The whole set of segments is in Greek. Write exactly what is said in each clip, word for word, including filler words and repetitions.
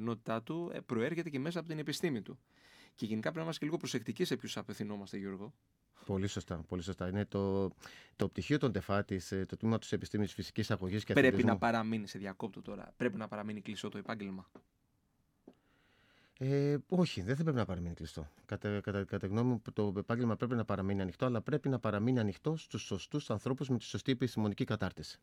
καθημερινότητά του ε, προέρχεται και μέσα από την επιστήμη του. Και γενικά πρέπει να είμαστε και λίγο προσεκτικοί σε ποιους απευθυνόμαστε, Γιώργο. Πολύ σωστά, πολύ σωστά. Είναι το, το πτυχίο των ΤΕΦΑΤΙΣ, το τμήμα της Επιστήμης Φυσικής Αγωγής και Πρέπει Αθλητισμού. να παραμείνει, σε διακόπτω τώρα, πρέπει να παραμείνει κλειστό το επάγγελμα. Ε, όχι, δεν θα πρέπει να παραμείνει κλειστό. Κατά, κατά, κατά γνώμη μου, το επάγγελμα πρέπει να παραμείνει ανοιχτό, αλλά πρέπει να παραμείνει ανοιχτό στους σωστούς ανθρώπους με τη σωστή επιστημονική κατάρτιση.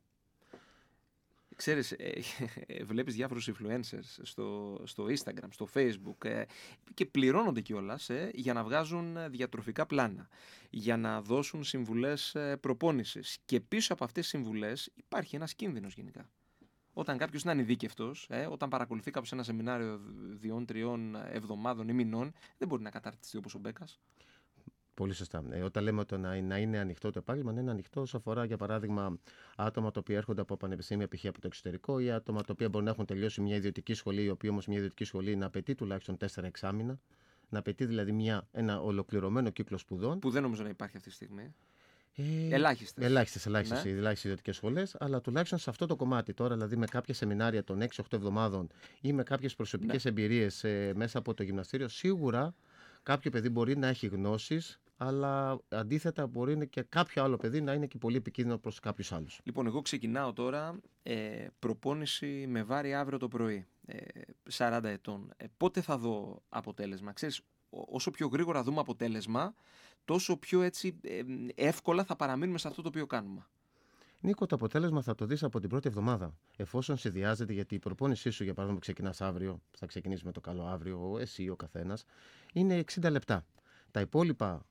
Ξέρεις, ε, ε, βλέπεις διάφορους influencers στο, στο Instagram, στο Facebook ε, και πληρώνονται κιόλας ε, για να βγάζουν διατροφικά πλάνα, για να δώσουν συμβουλές ε, προπόνησης. Και πίσω από αυτές τις συμβουλές υπάρχει ένας κίνδυνος γενικά. Όταν κάποιος είναι ανειδίκευτος, ε, όταν παρακολουθεί κάποιος ένα σεμινάριο δύο, τριών εβδομάδων ή μηνών, δεν μπορεί να καταρτιστεί όπως ο Μπέκας. Πολύ σωστά. Ε, όταν λέμε ότι να, να είναι ανοιχτό το επάγγελμα, να είναι ανοιχτό όσο αφορά για παράδειγμα άτομα τα οποία έρχονται από πανεπιστήμια, π.χ. από το εξωτερικό, ή άτομα τα οποία μπορεί να έχουν τελειώσει μια ιδιωτική σχολή, η οποία όμως μια ιδιωτική σχολή να απαιτεί τουλάχιστον τέσσερα εξάμηνα, να απαιτεί δηλαδή μια, ένα ολοκληρωμένο κύκλο σπουδών. Που δεν νομίζω να υπάρχει αυτή τη στιγμή. Ε, Ελάχιστες. Ελάχιστες, ελάχιστες, Ναι. ελάχιστες ιδιωτικές σχολές, αλλά τουλάχιστον σε αυτό το κομμάτι τώρα, δηλαδή με κάποια σεμινάρια των έξι οχτώ εβδομάδων ή με κάποιες προσωπικές Ναι. εμπειρίες ε, μέσα από το γυμναστήριο, σίγουρα κάποιο παιδί μπορεί να έχει γνώσεις, αλλά αντίθετα μπορεί και κάποιο άλλο παιδί να είναι και πολύ επικίνδυνο προς κάποιους άλλους. Λοιπόν, εγώ ξεκινάω τώρα ε, προπόνηση με βάρη αύριο το πρωί, ε, σαράντα ετών. Ε, πότε θα δω αποτέλεσμα? Ξέρεις, όσο πιο γρήγορα δούμε αποτέλεσμα, τόσο πιο έτσι ε, εύκολα θα παραμείνουμε σε αυτό το οποίο κάνουμε. Νίκο, το αποτέλεσμα θα το δεις από την πρώτη εβδομάδα. Εφόσον συνδυάζεται, γιατί η προπόνησή σου, για παράδειγμα, ξεκινάς αύριο, θα ξεκινήσει με το καλό αύριο, εσύ ο καθένας, είναι εξήντα λεπτά. Τα υπόλοιπα.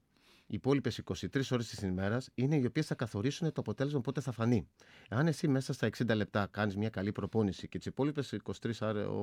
Οι υπόλοιπες είκοσι τρεις ώρες της ημέρας είναι οι οποίες θα καθορίσουν το αποτέλεσμα πότε θα φανεί. Αν εσύ μέσα στα εξήντα λεπτά κάνεις μια καλή προπόνηση και τις υπόλοιπες είκοσι τρεις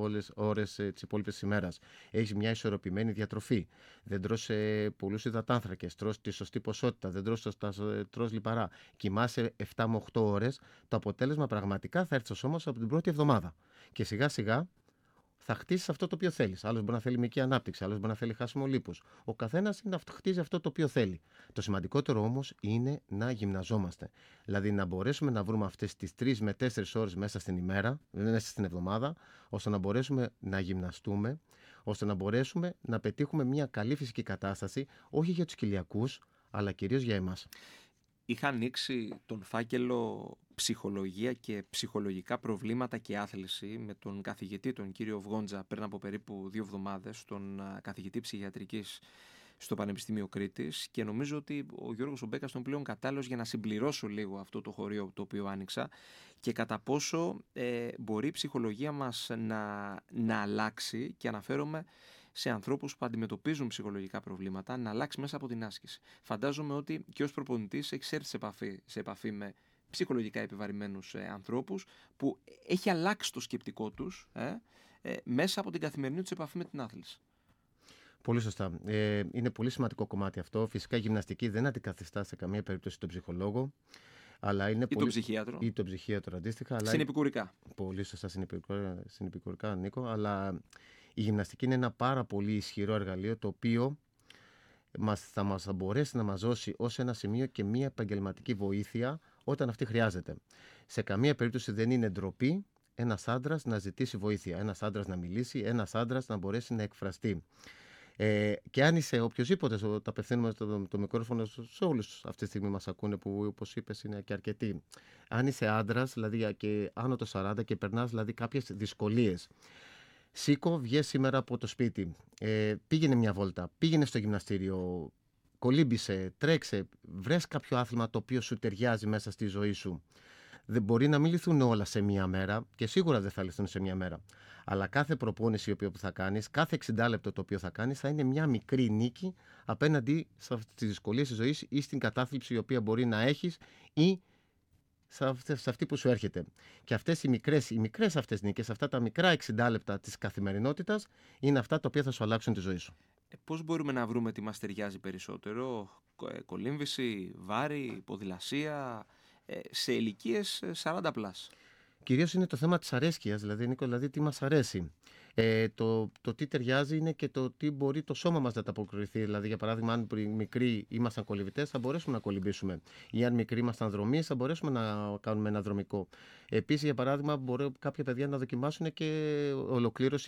ώρες της υπόλοιπης ημέρας έχεις μια ισορροπημένη διατροφή, δεν τρως ε, πολλούς υδατάνθρακες, τρως τη σωστή ποσότητα, δεν τρως, τρως λιπαρά, κοιμάσαι επτά με οκτώ ώρες, το αποτέλεσμα πραγματικά θα έρθει στο σώμα σου από την πρώτη εβδομάδα. Και σιγά σιγά θα χτίσει αυτό το οποίο θέλει. Άλλο μπορεί να θέλει μυϊκή ανάπτυξη, άλλο μπορεί να θέλει χάσιμο λίπους. Ο καθένας χτίζει αυτό το οποίο θέλει. Το σημαντικότερο όμως είναι να γυμναζόμαστε. Δηλαδή να μπορέσουμε να βρούμε αυτές τις τρεις με τέσσερις ώρες μέσα στην ημέρα, μέσα στην εβδομάδα, ώστε να μπορέσουμε να γυμναστούμε, ώστε να μπορέσουμε να πετύχουμε μια καλή φυσική κατάσταση, όχι για τους κοιλιακούς, αλλά κυρίως για εμάς. Είχα ανοίξει τον φάκελο ψυχολογία και ψυχολογικά προβλήματα και άθληση με τον καθηγητή, τον κύριο Βγόντζα, πριν από περίπου δύο εβδομάδες, τον καθηγητή ψυχιατρικής στο Πανεπιστήμιο Κρήτης, και νομίζω ότι ο Γιώργος ο Μπέκας ήταν πλέον κατάλληλος για να συμπληρώσω λίγο αυτό το χωρίο το οποίο άνοιξα και κατά πόσο ε, μπορεί η ψυχολογία μας να, να αλλάξει, και αναφέρομαι σε ανθρώπους που αντιμετωπίζουν ψυχολογικά προβλήματα, να αλλάξει μέσα από την άσκηση. Φαντάζομαι ότι και ως προπονητής έχεις έρθει σε επαφή, σε επαφή με ψυχολογικά επιβαρημένους ε, ανθρώπους που έχει αλλάξει το σκεπτικό τους ε, ε, μέσα από την καθημερινή τους επαφή με την άθληση. Πολύ σωστά. Ε, είναι πολύ σημαντικό κομμάτι αυτό. Φυσικά η γυμναστική δεν αντικαθιστά σε καμία περίπτωση τον ψυχολόγο. Αλλά είναι ή πολύ... τον ψυχίατρο. Ή τον ψυχίατρο αντίστοιχα. Αλλά... Συνεπικουρικά. Πολύ σωστά, συνεπικουρικά, συνεπικουρικά, Νίκο. Αλλά η γυμναστική είναι ένα πάρα πολύ ισχυρό εργαλείο, το οποίο μας, θα μας θα μπορέσει να μας δώσει ως ένα σημείο και μια επαγγελματική βοήθεια όταν αυτή χρειάζεται. Σε καμία περίπτωση δεν είναι ντροπή ένας άντρας να ζητήσει βοήθεια, ένας άντρας να μιλήσει, ένας άντρας να μπορέσει να εκφραστεί. Ε, και αν είσαι οποιοδήποτε, το απευθύνουμε το, το μικρόφωνο σε όλους αυτή τη στιγμή μας ακούνε, που όπως είπες είναι και αρκετοί. Αν είσαι άντρας, δηλαδή και άνω το σαράντα και περνάς δηλαδή κάποιες δυσκολίες, σήκω, βγες σήμερα από το σπίτι, ε, πήγαινε μια βόλτα, πήγαινε στο γυμναστήριο, κολύμπησε, τρέξε, βρες κάποιο άθλημα το οποίο σου ταιριάζει μέσα στη ζωή σου. Δεν μπορεί να μην λυθούν όλα σε μία μέρα, και σίγουρα δεν θα λυθούν σε μία μέρα. Αλλά κάθε προπόνηση η οποία θα κάνεις, κάθε εξήντα λεπτό το οποίο θα κάνεις, θα είναι μια μικρή νίκη απέναντι στις δυσκολίες της ζωής ή στην κατάθλιψη η οποία μπορεί να έχεις ή σε αυτή που σου έρχεται. Και αυτές οι μικρές, οι μικρές αυτές νίκες, αυτά τα μικρά εξήντα λεπτά της καθημερινότητας, είναι αυτά τα οποία θα σου αλλάξουν τη ζωή σου. Ε, πώς μπορούμε να βρούμε τι μας ταιριάζει περισσότερο? Κολύμβηση, βάρη, ποδηλασία, σε ηλικίες σαράντα πλας. Κυρίως είναι το θέμα της αρέσκειας, δηλαδή, Νίκο, δηλαδή τι μας αρέσει. Ε, το, το τι ταιριάζει είναι και το τι μπορεί το σώμα μας να ανταποκριθεί. Δηλαδή, για παράδειγμα, αν μικροί ήμασταν κολυμβητές, θα μπορέσουμε να κολυμπήσουμε. Ή αν μικροί ήμασταν δρομείς, θα μπορέσουμε να κάνουμε ένα δρομικό. Επίσης, για παράδειγμα, μπορεί κάποια παιδιά να δοκιμάσουν και ολοκλήρωση